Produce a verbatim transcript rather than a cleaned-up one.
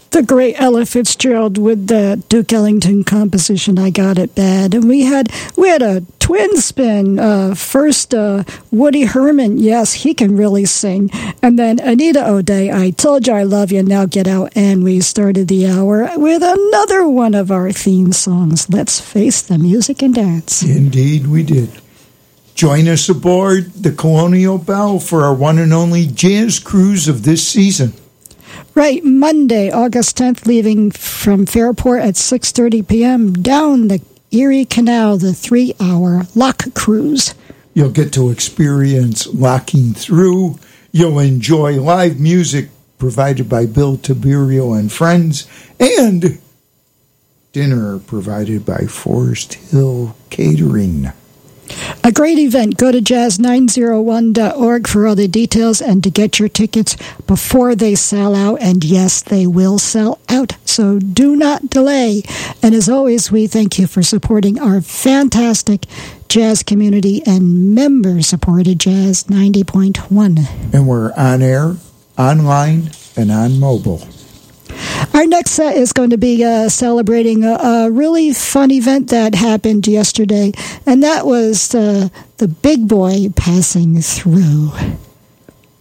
the great Ella Fitzgerald with the Duke Ellington composition, I Got It Bad. And we had we had a twin spin. Uh, first, uh, Woody Herman, yes, he can really sing. And then Anita O'Day, I Told You I Love You, Now Get Out. And we started the hour with another one of our theme songs, Let's Face the Music and Dance. Indeed, we did. Join us aboard the Colonial Belle for our one and only jazz cruise of this season. Right, Monday, August tenth, leaving from Fairport at six thirty p.m. down the Erie Canal, the three-hour lock cruise. You'll get to experience locking through. You'll enjoy live music provided by Bill Tiberio and friends, and dinner provided by Forest Hill Catering. A great event. Go to jazz nine oh one dot org for all the details and to get your tickets before they sell out. And yes, they will sell out, so do not delay. And as always, we thank you for supporting our fantastic jazz community and member-supported Jazz ninety point one. And we're on air, online, and on mobile. Our next set is going to be uh, celebrating a, a really fun event that happened yesterday, and that was uh, the Big Boy passing through.